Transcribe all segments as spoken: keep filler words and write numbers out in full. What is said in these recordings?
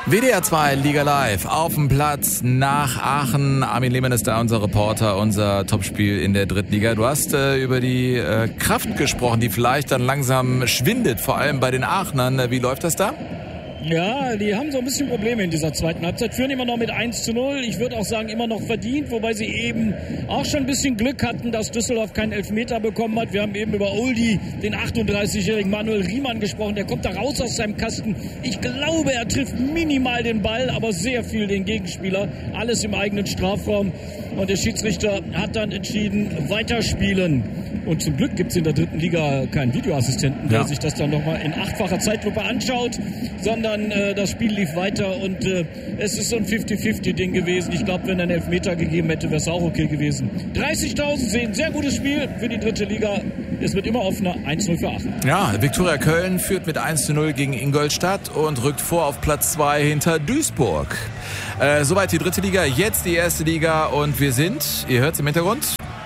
W D R zwei Liga Live auf dem Platz nach Aachen. Armin Lehmann ist da, unser Reporter, unser Topspiel in der dritten Liga. Du hast äh, über die äh, Kraft gesprochen, die vielleicht dann langsam schwindet, vor allem bei den Aachnern. Wie läuft das da? Ja, die haben so ein bisschen Probleme in dieser zweiten Halbzeit. Führen immer noch mit eins zu null. Ich würde auch sagen, immer noch verdient, wobei sie eben auch schon ein bisschen Glück hatten, dass Düsseldorf keinen Elfmeter bekommen hat. Wir haben eben über Oldie, den achtunddreißigjährigen Manuel Riemann, gesprochen. Der kommt da raus aus seinem Kasten. Ich glaube, er trifft minimal den Ball, aber sehr viel den Gegenspieler. Alles im eigenen Strafraum. Und der Schiedsrichter hat dann entschieden, weiterspielen. Und zum Glück gibt es in der dritten Liga keinen Videoassistenten, der ja. sich das dann nochmal in achtfacher Zeitlupe anschaut, sondern äh, das Spiel lief weiter und äh, es ist so ein fünfzig fünfzig Ding gewesen. Ich glaube, wenn er einen Elfmeter gegeben hätte, wäre es auch okay gewesen. dreißigtausend sehen, sehr gutes Spiel für die dritte Liga. Es wird immer offener, eins zu null für Aachen. Ja, Viktoria Köln führt mit eins zu null gegen Ingolstadt und rückt vor auf Platz zwei hinter Duisburg. Äh, soweit die dritte Liga, jetzt die erste Liga und wir sind, ihr hört es im Hintergrund,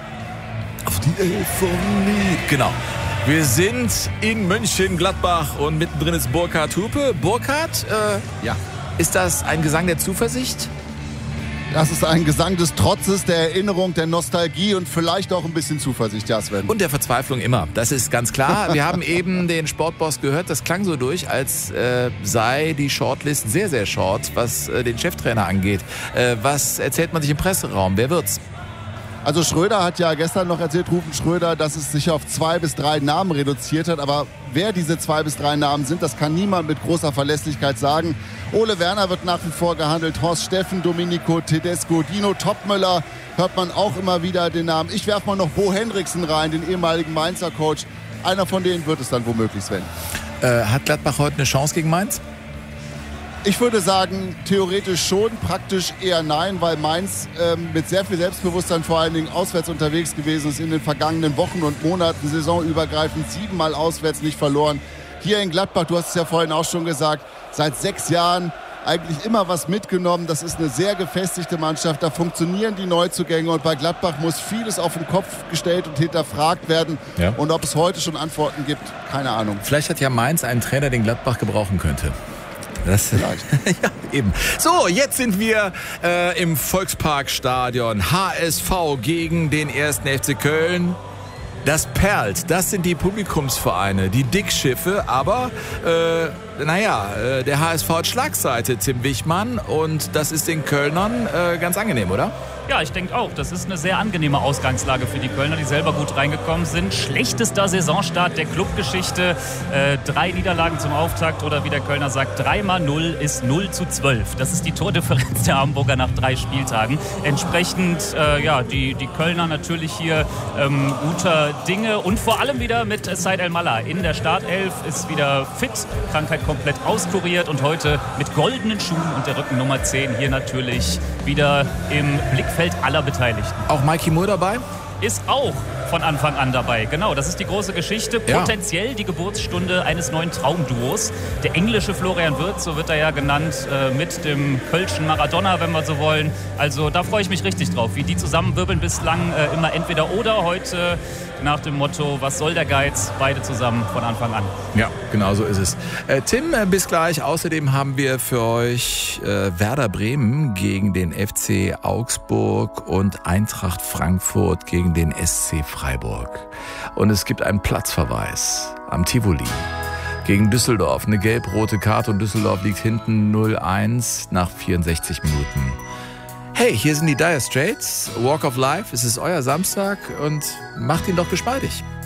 auf die Elfonie. Genau. Wir sind in Mönchengladbach und mittendrin ist Burkhard Hupe. Burkhard, äh, ja. Ist das ein Gesang der Zuversicht? Das ist ein Gesang des Trotzes, der Erinnerung, der Nostalgie und vielleicht auch ein bisschen Zuversicht, ja, Sven. Und der Verzweiflung immer, das ist ganz klar. Wir haben eben den Sportboss gehört, das klang so durch, als äh, sei die Shortlist sehr, sehr short, was äh, den Cheftrainer angeht. Äh, was erzählt man sich im Presseraum? Wer wird's? Also Schröder hat ja gestern noch erzählt, Rufen Schröder, dass es sich auf zwei bis drei Namen reduziert hat. Aber wer diese zwei bis drei Namen sind, das kann niemand mit großer Verlässlichkeit sagen. Ole Werner wird nach wie vor gehandelt. Horst Steffen, Domenico Tedesco, Dino Topmöller hört man auch immer wieder den Namen. Ich werfe mal noch Bo Hendriksen rein, den ehemaligen Mainzer Coach. Einer von denen wird es dann womöglich, Sven. Äh, hat Gladbach heute eine Chance gegen Mainz? Ich würde sagen, theoretisch schon, praktisch eher nein, weil Mainz ähm, mit sehr viel Selbstbewusstsein vor allen Dingen auswärts unterwegs gewesen ist in den vergangenen Wochen und Monaten, saisonübergreifend siebenmal auswärts nicht verloren. Hier in Gladbach, du hast es ja vorhin auch schon gesagt, seit sechs Jahren eigentlich immer was mitgenommen. Das ist eine sehr gefestigte Mannschaft, da funktionieren die Neuzugänge und bei Gladbach muss vieles auf den Kopf gestellt und hinterfragt werden. Ja. Und ob es heute schon Antworten gibt, keine Ahnung. Vielleicht hat ja Mainz einen Trainer, den Gladbach gebrauchen könnte. Das vielleicht. Ja, eben. So, jetzt sind wir äh, im Volksparkstadion. H S V gegen den ersten F C Köln. Das perlt, das sind die Publikumsvereine, die Dickschiffe, aber äh, naja, äh, der H S V hat Schlagseite, Tim Wichmann, und das ist den Kölnern äh, ganz angenehm, oder? Ja, ich denke auch. Das ist eine sehr angenehme Ausgangslage für die Kölner, die selber gut reingekommen sind. Schlechtester Saisonstart der Clubgeschichte. Äh, drei Niederlagen zum Auftakt oder wie der Kölner sagt, drei mal null ist null zu zwölf. Das ist die Tordifferenz der Hamburger nach drei Spieltagen. Entsprechend, äh, ja, die, die Kölner natürlich hier ähm, guter Dinge und vor allem wieder mit Said El-Mallah in der Startelf, ist wieder fit, Krankheit komplett auskuriert und heute mit goldenen Schuhen und der Rückennummer zehn hier natürlich wieder im Blickfeld aller Beteiligten. Auch Mikey Moore dabei? Ist auch von Anfang an dabei. Genau, das ist die große Geschichte. Potenziell ja. die Geburtsstunde eines neuen Traumduos. Der englische Florian Wirtz, so wird er ja genannt, äh, mit dem Kölschen Maradona, wenn wir so wollen. Also da freue ich mich richtig drauf, wie die zusammenwirbeln bislang äh, immer entweder oder. Heute nach dem Motto, was soll der Geiz? Beide zusammen von Anfang an. Ja, genau so ist es. Äh, Tim, äh, bis gleich. Außerdem haben wir für euch äh, Werder Bremen gegen den F C Augsburg und Eintracht Frankfurt gegen den S C Freiburg. Und es gibt einen Platzverweis am Tivoli gegen Düsseldorf. Eine gelb-rote Karte und Düsseldorf liegt hinten null eins nach vierundsechzig Minuten. Hey, hier sind die Dire Straits, Walk of Life. Es ist euer Samstag und macht ihn doch geschmeidig.